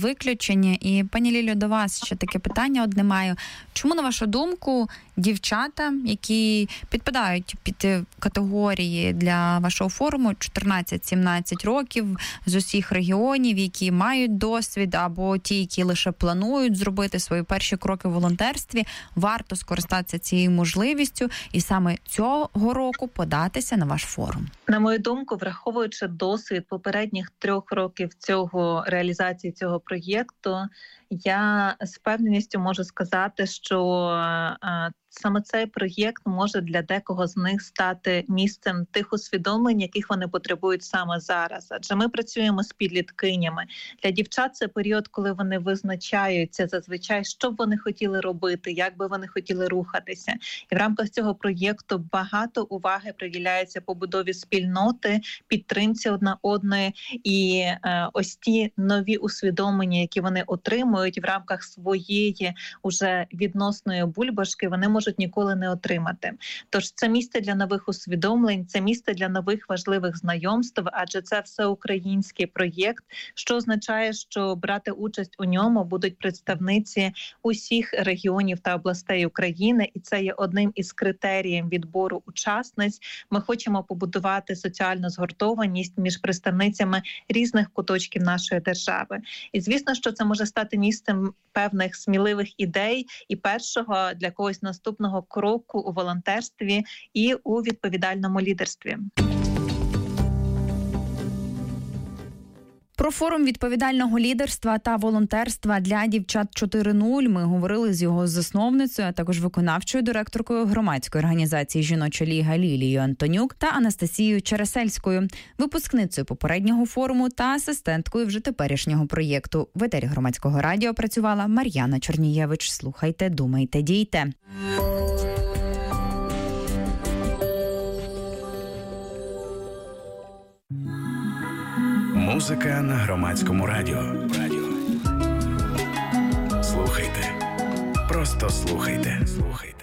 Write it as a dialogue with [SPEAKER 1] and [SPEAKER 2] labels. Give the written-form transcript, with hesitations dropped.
[SPEAKER 1] виключення. І, пані Лілю, до вас ще таке питання одне маю. Чому, на вашу думку, дівчата, які підпадають під категорії для вашого форуму 14-17 років з усіх регіонів, які мають досвід, або ті, які лише планують зробити свої перші кроки в волонтерстві, варто скористатися цією можливістю і саме цього року податися на ваш форум?
[SPEAKER 2] На мою думку, враховуючи досвід попередніх 3 років реалізації цього проєкту, я з впевненістю можу сказати, що саме цей проєкт може для декого з них стати місцем тих усвідомлень, яких вони потребують саме зараз. Адже ми працюємо з підліткинями. Для дівчат це період, коли вони визначаються зазвичай, що б вони хотіли робити, як би вони хотіли рухатися. І в рамках цього проєкту багато уваги приділяється побудові спільноти, підтримці одна одної. І ось ті нові усвідомлення, які вони отримують в рамках своєї уже відносної бульбашки, вони можуть ніколи не отримати. Тож це місце для нових усвідомлень, це місце для нових важливих знайомств, адже це всеукраїнський проєкт, що означає, що брати участь у ньому будуть представниці усіх регіонів та областей України, і це є одним із критеріїв відбору учасниць. Ми хочемо побудувати соціальну згуртованість між представницями різних куточків нашої держави. І звісно, що це може стати місцем певних сміливих ідей і першого для когось наступного кроку у волонтерстві і у відповідальному лідерстві.
[SPEAKER 1] Про форум відповідального лідерства та волонтерства для дівчат 4.0 ми говорили з його засновницею, а також виконавчою директоркою громадської організації «Жіноча ліга» Лілією Антонюк та Анастасією Чересельською, випускницею попереднього форуму та асистенткою вже теперішнього проєкту. В етері Громадського радіо працювала Мар'яна Чорнієвич. Слухайте, думайте, дійте.
[SPEAKER 3] Музика на Громадському радіо. Слухайте. Просто слухайте.